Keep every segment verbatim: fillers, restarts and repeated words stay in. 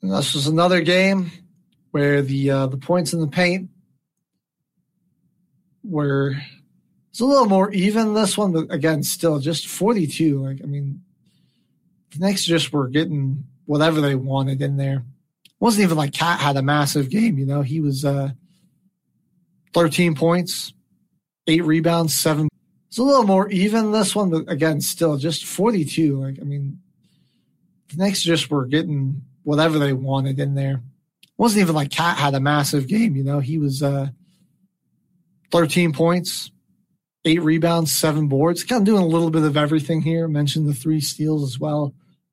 This was another game where the uh, the points in the paint were it's a little more even. This one, but again, still just forty-two. Like I mean, the Knicks just were getting whatever they wanted in there. It wasn't even like Cat had a massive game. You know, he was uh, thirteen points, eight rebounds, seven. It's a little more even. This one, but again, still just forty-two. Like I mean, the Knicks just were getting whatever they wanted in there. It wasn't even like Cat had a massive game, you know. He was uh, thirteen points, eight rebounds, seven boards. Kind of doing a little bit of everything here. I mentioned the three steals as well.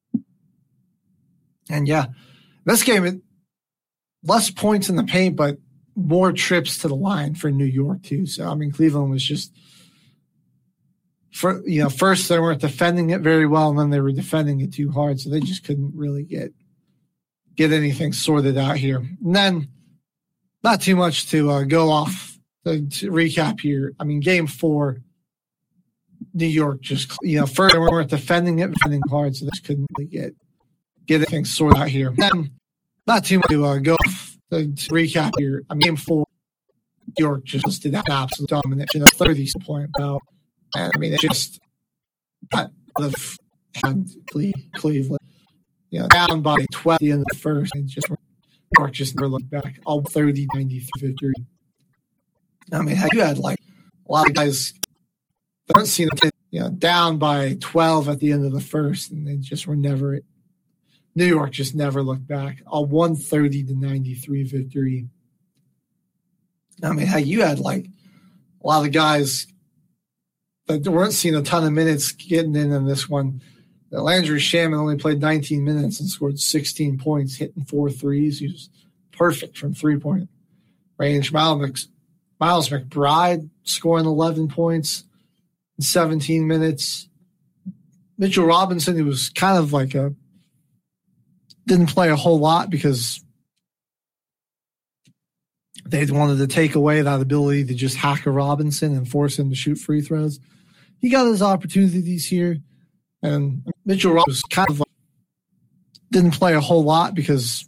And yeah, this game, it, less points in the paint, but more trips to the line for New York too. So, I mean, Cleveland was just, for you know, first they weren't defending it very well, and then they were defending it too hard, so they just couldn't really get get anything sorted out here. And then, not too much to uh, go off to, to recap here. I mean, game four, New York just, you know, first they weren't defending it, defending hard, so they just couldn't really get get anything sorted out here. And then, not too much to uh, go off to, to recap here. I mean, game four, New York just did that absolute domination of thirty point out. And I mean, it just got the Cleveland. You know, down by twelve at the end of the first, and just Mark just never looked back. All thirty ninety-three victory. I mean, you had like a lot of guys that aren't seen it, you know, down by twelve at the end of the first, and they just were never. New York just never looked back. A one thirty to ninety-three victory. I mean, you had like a lot of guys that weren't seeing a ton of minutes getting in in this one. Landry Shaman only played nineteen minutes and scored sixteen points, hitting four threes. He was perfect from three-point range. Miles, Miles McBride scoring eleven points in seventeen minutes. Mitchell Robinson, who was kind of like a didn't play a whole lot because they wanted to take away that ability to just hack a Robinson and force him to shoot free throws. He got his opportunities here. And Mitchell Robinson was kind of like, didn't play a whole lot because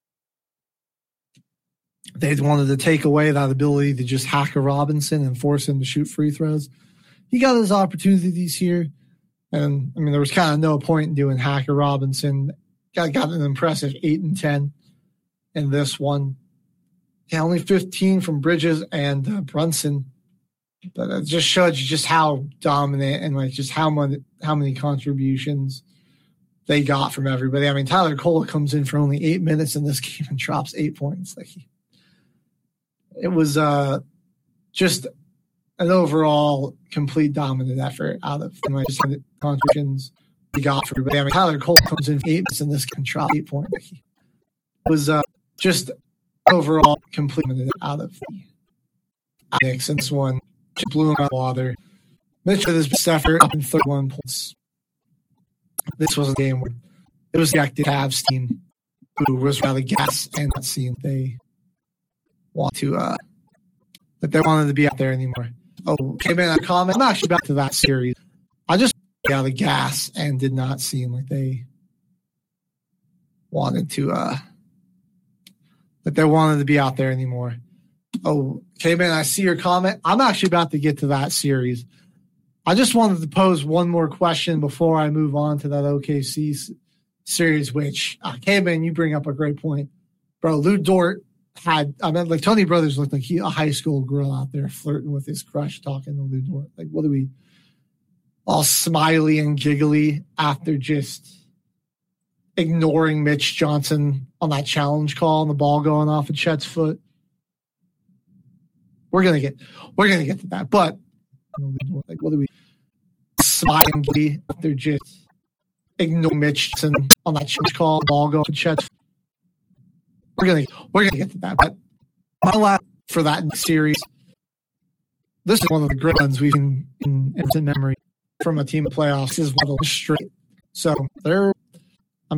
they wanted to take away that ability to just hack a Robinson and force him to shoot free throws. He got his opportunities here. And, I mean, there was kind of no point in doing Hacker Robinson. Got, got an impressive eight and ten in this one. Yeah, only fifteen from Bridges and uh, Brunson. But it just showed you just how dominant and like just how much, how many contributions they got from everybody. I mean, Tyler Cole comes in for only eight minutes in this game and drops eight points. Like he, it was uh, just an overall complete dominant effort out of like, just the contributions he got for everybody. I mean, Tyler Cole comes in for eight minutes in this game and drops eight points. Like he, it was uh, just overall complete out of the Knicks in this one. Blew him out of water. Mitch with his best effort up in thirty-one points. This was a game where it was the active Cavs team who was rather gas and not seeing they want to uh that they wanted to be out there anymore. Oh, came in a comment. I'm actually back to that series. I just got the gas and did not seem like they wanted to uh that they wanted to be out there anymore. Oh, K-Man, I see your comment. I'm actually about to get to that series. I just wanted to pose one more question before I move on to that O K C s- series, which, uh, K-Man, you bring up a great point. Bro, Lou Dort had, I mean, like Tony Brothers looked like he a high school girl out there flirting with his crush, talking to Lou Dort. Like, what are we, all smiley and giggly after just ignoring Mitch Johnson on that challenge call and the ball going off of Chet's foot? We're gonna get, we're gonna get to that, but like, what do we smiling? They're just ignore Mitch on that challenge call, ball go to Chet. We're gonna, we're gonna get to that, but my last for that series. This is one of the great ones we've seen in instant memory from a team of playoffs. This is one of the straight. So they're